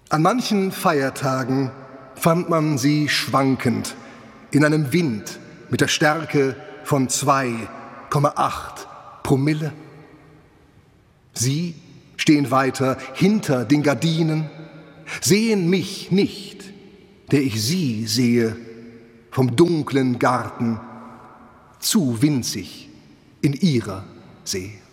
An manchen Feiertagen fand man sie schwankend in einem Wind mit der Stärke von 2,8 Promille. Sie stehen weiter hinter den Gardinen, sehen mich nicht, der ich sie sehe, vom dunklen Garten, zu winzig in ihrer See.